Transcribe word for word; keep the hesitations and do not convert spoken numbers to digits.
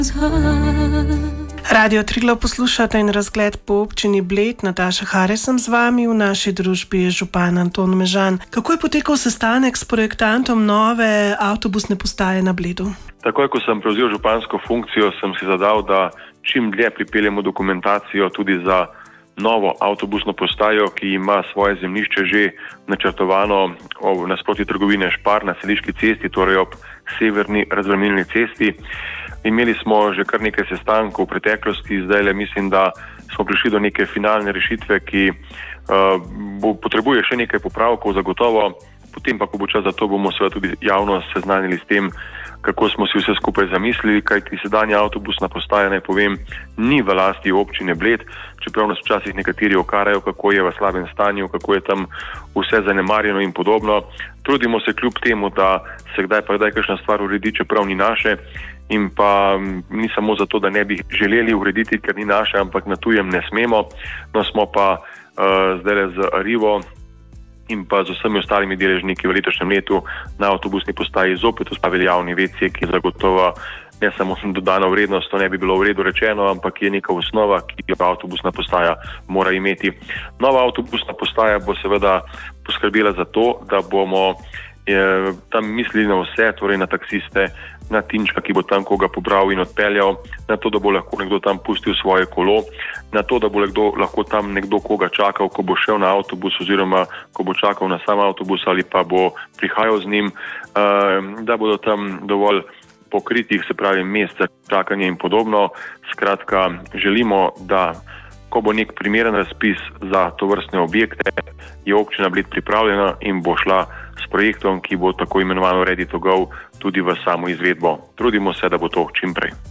Radio Triglav poslušate in razgled po občini Bled. Nataša Hare sem z vami, v naši družbi je župan Anton Mežan. Kako je potekal sestanek s projektantom nove avtobusne postaje na Bledu? Takoj, ko sem prevzel župansko funkcijo, sem si zadal, da čim dlje pripeljemo dokumentacijo tudi za novo avtobusno postajo, ki ima svoje zemljišče že načrtovano nasproti trgovine Špar na Seliški cesti, torej ob severni razbremenilni cesti. Imeli smo že kar nekaj sestankov v preteklosti, zdaj le mislim, da smo prišli do neke finalne rešitve, ki uh, bo, potrebuje še nekaj popravkov zagotovo, potem pa, ko bo čas za to, bomo seveda tudi javnost seznanili s tem, kako smo si vse skupaj zamislili, kajti sedanja avtobusna postaja, naj povem, ni v lasti občine Bled, čeprav nas včasih nekateri okarajo, kako je v slabem stanju, kako je tam vse zanemarjeno in podobno. Trudimo se kljub temu, da se kdaj pa kdaj kakšna stvar uredi, čeprav ni naše, in pa ni samo zato, da ne bi želeli urediti, ker ni naše, ampak na tujem ne smemo. No, smo pa uh, zdaj z Arrivo in pa z vsemi ostalimi deležniki v letošnjem letu na avtobusni postaji zopet vzpostavili javni ve ce, ki zagotovo ne samo dodano vrednost, to ne bi bilo v redu rečeno, ampak je neka osnova, ki jo avtobusna postaja mora imeti. Nova avtobusna postaja bo seveda poskrbela za to, da bomo eh, tam mislili na vse, torej na taksiste, na Tinčka, ki bo tam koga pobral in odpeljal, na to, da bo lahko nekdo tam pustil svoje kolo, na to, da bo nekdo, lahko tam nekdo koga čakal, ko bo šel na avtobus oziroma ko bo čakal na sam avtobus ali pa bo prihajal z njim, da bodo tam dovolj pokritih, se pravi mest za čakanje in podobno. Skratka, želimo, da ko bo nek primeren razpis za tovrstne objekte, je občina Bled pripravljena in bo šla s projektom, ki bo tako imenovano ready to go, tudi v samo izvedbo. Trudimo se, da bo to čim prej.